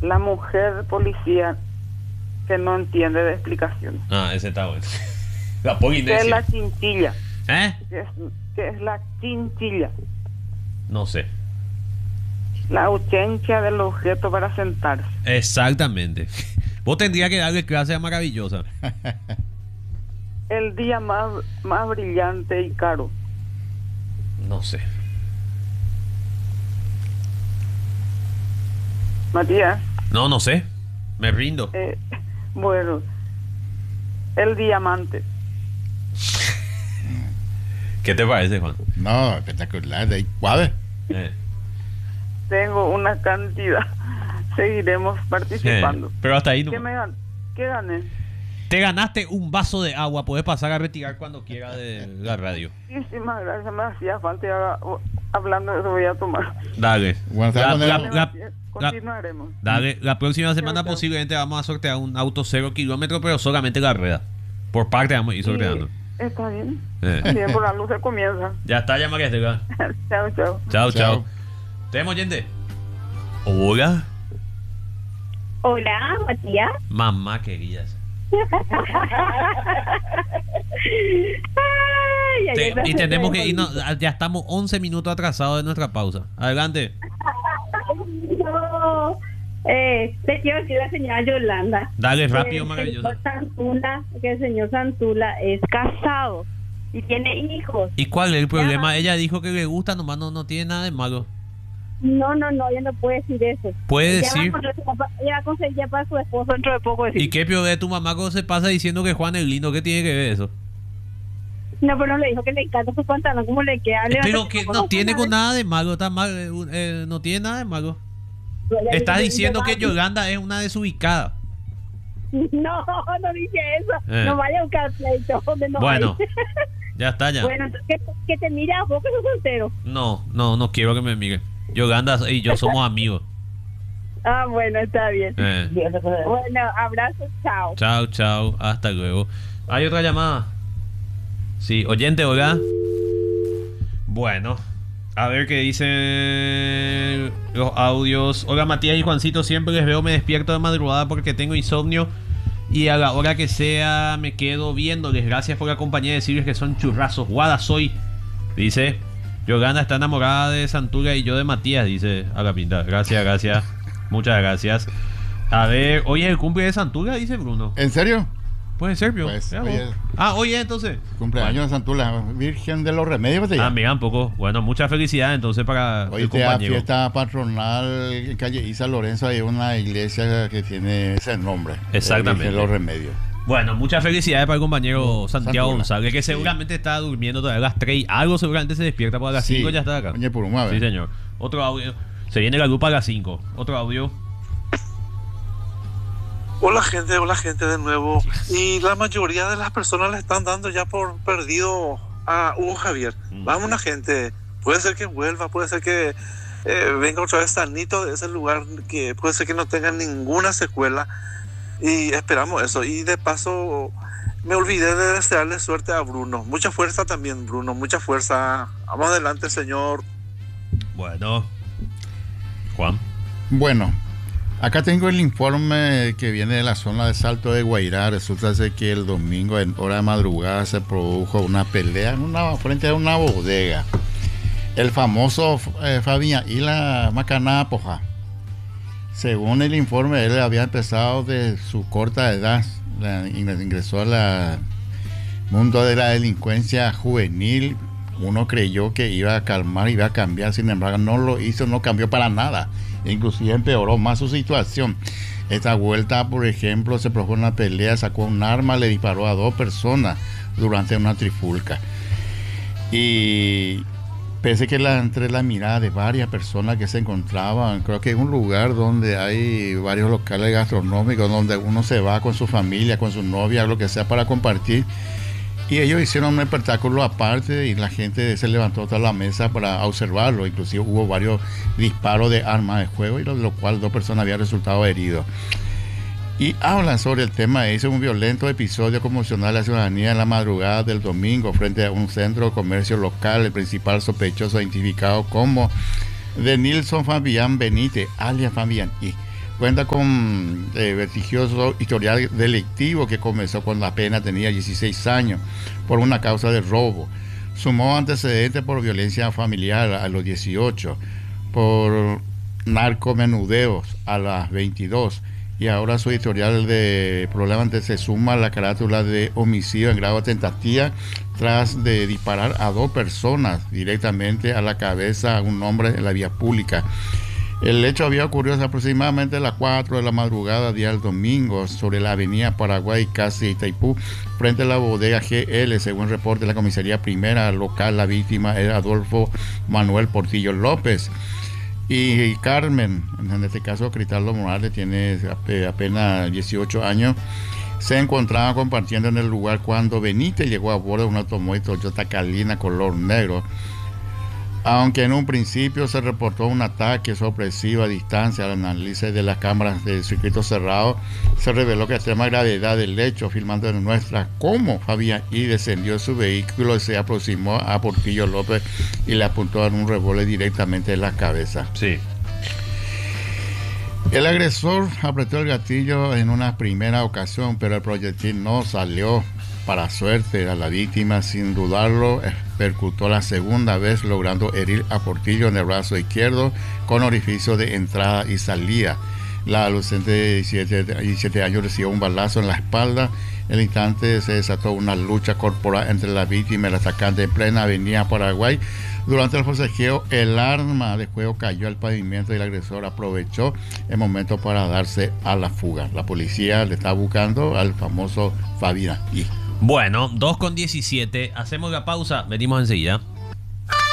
la mujer policía que no entiende de explicación. Ah, ese está bueno. La ¿Qué es la Polinesia. chinchilla? ¿Eh? ¿Qué es la chinchilla? No sé. La ausencia del objeto para sentarse. Exactamente. Vos tendrías que darle clase a Maravillosa. El día más brillante y caro. No sé. Matías, No sé. Me rindo. bueno, el diamante. ¿Qué te parece, Juan? No, espectacular, de ahí, guave. Tengo una cantidad. Seguiremos participando. Pero hasta ahí no. ¿Qué gané? Te ganaste un vaso de agua. Puedes pasar a retirar cuando quieras de la radio. Muchísimas gracias. Me hacía falta y ahora, hablando de eso voy a tomar. Dale. Bueno, Continuaremos. Dale. La próxima semana Chao. posiblemente vamos a sortear un auto 0 kilómetros, pero solamente la rueda. Por parte vamos a ir sorteando. Está bien. Bien, por la luz se comienza. Ya está, ya María Estela. Chao, chao. Chao, chao. ¿Tenemos gente? Hola. Hola, Matías. Mamá querida. Y tenemos que irnos. Ya estamos 11 minutos atrasados de nuestra pausa. Adelante. No, te quiero decir a la señora Yolanda. Dale rápido, maravilloso. Que el señor Santula es casado y tiene hijos. ¿Y cuál es el problema? Ella dijo que le gusta, nomás no tiene nada de malo. No, ella no puede decir eso. Puede Ella decir. va a conseguir para su esposo dentro de poco. Decir. ¿Y qué peor de tu mamá cuando se pasa diciendo que Juan es lindo? ¿Qué tiene que ver eso? No, pero no le dijo que le encanta su pantalón, como le queda. Pero que no tiene con nada de malo, está mal, no tiene nada de malo. Estás diciendo que Yolanda es una desubicada. No dije eso. No vaya a buscar pleito donde no bueno, hay. Ya está, ya. Bueno, entonces, que te mira a vos que sos soltero. No quiero que me mire. Yolanda y yo somos amigos. Ah, bueno, está bien. Bueno, abrazo, chao. Chao, hasta luego. ¿Hay otra llamada? Sí, oyente, hola. Bueno, a ver qué dicen los audios. Hola Matías y Juancito, siempre les veo, me despierto de madrugada porque tengo insomnio y a la hora que sea me quedo viéndoles. Gracias por la compañía, decirles que son churrazos. Guada soy, dice. Yolanda está enamorada de Santula y yo de Matías, dice Agapinta. Gracias. Muchas gracias. A ver, hoy es el cumple de Santula, dice Bruno. ¿En serio? Puede ser, Pio. Pues, oye, oye, entonces. Cumpleaños de Santula, Virgen de los Remedios. Mira un poco. Bueno, mucha felicidad entonces para hoy el compañero. Fiesta patronal en calle Isa Lorenzo, hay una iglesia que tiene ese nombre. Exactamente. Virgen de los Remedios. Bueno, muchas felicidades para el compañero Santiago Santula. González, que seguramente está durmiendo todavía a las 3. Algo seguramente se despierta para las 5 ya está acá. Oye, por una vez. Sí, señor. Otro audio. Se viene la lupa a las 5. Otro audio. Hola gente de nuevo. Y la mayoría de las personas le están dando ya por perdido a Hugo Javier. Vamos, una gente. Puede ser que vuelva, puede ser que venga otra vez sanito de ese lugar, que puede ser que no tenga ninguna secuela. Y esperamos eso. Y de paso, me olvidé de desearle suerte a Bruno. Mucha fuerza también, Bruno. Mucha fuerza. Vamos adelante, señor. Bueno. Juan. Bueno. Acá tengo el informe que viene de la zona de Salto de Guairá. Resulta ser que el domingo en hora de madrugada se produjo una pelea frente a una bodega. El famoso Fabián y la Macaná Poja. Según el informe, él había empezado de su corta edad, ingresó al mundo de la delincuencia juvenil. Uno creyó que iba a calmar, iba a cambiar, sin embargo no lo hizo, no cambió para nada. Inclusive empeoró más su situación. Esta vuelta, por ejemplo, se produjo una pelea, sacó un arma, le disparó a 2 personas durante una trifulca. Y pese que entre la mirada de varias personas que se encontraban, creo que es un lugar donde hay varios locales gastronómicos, donde uno se va con su familia, con su novia, lo que sea, para compartir. Y ellos hicieron un espectáculo aparte y la gente se levantó toda la mesa para observarlo. Inclusive hubo varios disparos de armas de fuego, y lo cual 2 personas habían resultado heridos. Y hablan sobre el tema. Hizo un violento episodio conmocional a la ciudadanía en la madrugada del domingo frente a un centro de comercio local. El principal sospechoso identificado como Denilson Fabián Benítez, alias Fabián, y Cuenta con vertiginoso historial delictivo que comenzó cuando apenas tenía 16 años por una causa de robo. Sumó antecedentes por violencia familiar a los 18, por narcomenudeos a las 22, y ahora su historial de problemas se suma a la carátula de homicidio en grado de tentativa tras de disparar a 2 personas directamente a la cabeza a un hombre en la vía pública. El hecho había ocurrido aproximadamente a las 4 de la madrugada día del domingo sobre la avenida Paraguay, casi Itaipú, frente a la bodega GL. Según reporte de la comisaría primera local, la víctima era Adolfo Manuel Portillo López. Y Carmen, en este caso Cristaldo Morales, tiene apenas 18 años, se encontraba compartiendo en el lugar cuando Benítez llegó a bordo de un automóvil Toyota Calina color negro. Aunque en un principio se reportó un ataque sorpresivo a distancia, al análisis de las cámaras de circuito cerrado se reveló que la extrema gravedad del hecho, filmando en nuestra cómo Fabián I descendió de su vehículo y se aproximó a Portillo López y le apuntó en un revólver directamente en la cabeza. Sí. El agresor apretó el gatillo en una primera ocasión, pero el proyectil no salió. Para suerte a la víctima, sin dudarlo, percutó la segunda vez, logrando herir a Portillo en el brazo izquierdo con orificio de entrada y salida. La adolescente de 17 años recibió un balazo en la espalda. En el instante se desató una lucha corporal entre la víctima y el atacante en plena avenida Paraguay. Durante el forcejeo, el arma de fuego cayó al pavimento y el agresor aprovechó el momento para darse a la fuga. La policía le está buscando al famoso Fabián I. Bueno, 2:17. Hacemos la pausa. Venimos enseguida.